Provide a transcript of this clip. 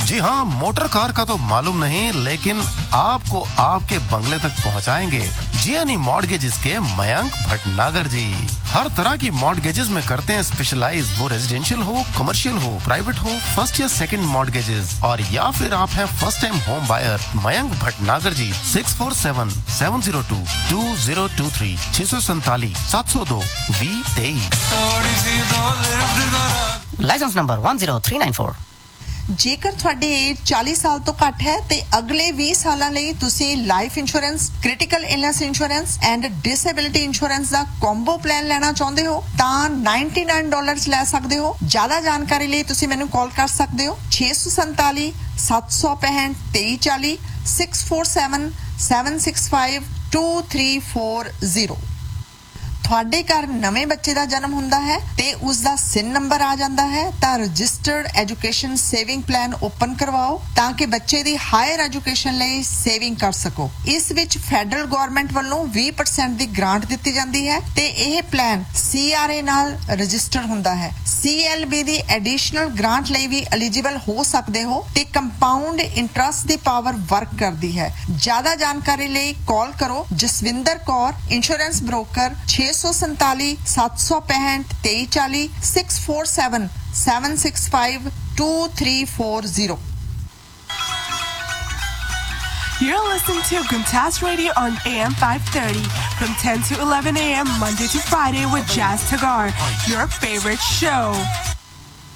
जी हाँ, motor car का तो मालूम नहीं, लेकिन आपको आपके बंगले तक पहुँचाएंगे जियानी मॉर्गेजेस के मयंक भटनागर जी। हर तरह की मॉर्गेजेस में करते हैं स्पेशलाइज, वो रेजिडेंशियल हो, कमर्शियल हो, प्राइवेट हो, फर्स्ट या सेकंड मॉर्गेजेस, और या फिर आप हैं first time home buyer. Mayank Bhatnagar जी 647-702-2023 647-702-2023। Licence number 10394। ਜੇਕਰ ਤੁਹਾਡੀ ਏਜ 40 ਸਾਲ ਤੋਂ ਘੱਟ ਹੈ ਤੇ ਅਗਲੇ 20 ਸਾਲਾਂ ਲਈ ਤੁਸੀਂ life insurance, critical illness insurance and disability insurance the combo plan ਲੈਣਾ ਚਾਹੁੰਦੇ ਹੋ ਤਾਂ $99 ਲੈ ਸਕਦੇ ਹੋ। ਜ਼ਿਆਦਾ ਜਾਣਕਾਰੀ ਲਈ ਤੁਸੀਂ ਮੈਨੂੰ ਕਾਲ ਕਰ ਸਕਦੇ ਹੋ 647 765 2340 647 765 2340। ਤੁਹਾਡੇ ਘਰ ਨਵੇਂ ਬੱਚੇ ਦਾ ਜਨਮ ਹੁੰਦਾ ਹੈ ਤੇ ਉਸ ਦਾ ਸਿਨ ਨੰਬਰ ਆ ਜਾਂਦਾ ਹੈ ਤਾਂ registered education saving plan open ਕਰਵਾਓ ਤਾਂ ਕਿ ਬੱਚੇ ਦੀ ਹਾਇਰ ਐਜੂਕੇਸ਼ਨ ਲਈ ਸੇਵਿੰਗ ਕਰ ਸਕੋ। ਇਸ ਵਿੱਚ ਫੈਡਰਲ ਗਵਰਨਮੈਂਟ ਵੱਲੋਂ 20% ਦੀ ਗ੍ਰਾਂਟ ਦਿੱਤੀ ਜਾਂਦੀ ਹੈ ਤੇ ਇਹ ਪਲਾਨ CRA ਨਾਲ ਰਜਿਸਟਰਡ ਹੁੰਦਾ ਹੈ। CLB ਦੀ ਐਡੀਸ਼ਨਲ ਗ੍ਰਾਂਟ ਲਈ ਵੀ ਐਲੀਜੀਬਲ ਹੋ ਸਕਦੇ ਹੋ ਤੇ ਕੰਪਾਊਂਡ ਇੰਟਰਸਟ ਦੀ ਪਾਵਰ ਵਰਕ ਕਰਦੀ ਹੈ। ਜ਼ਿਆਦਾ ਜਾਣਕਾਰੀ ਲਈ ਕਾਲ ਕਰੋ Jaswinder Kaur, insurance broker 647 765 2340 647 765 2340। You're listening to Guntas Radio on AM 530 from 10 to 11 a.m. Monday to Friday with Jazz Tagar, your favorite show.